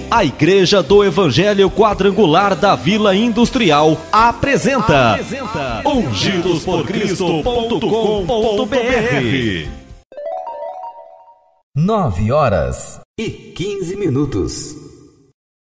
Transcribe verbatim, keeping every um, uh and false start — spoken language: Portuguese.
A Igreja do Evangelho Quadrangular da Vila Industrial apresenta, apresenta ungidos por cristo ponto com ponto b r. Nove horas e quinze minutos.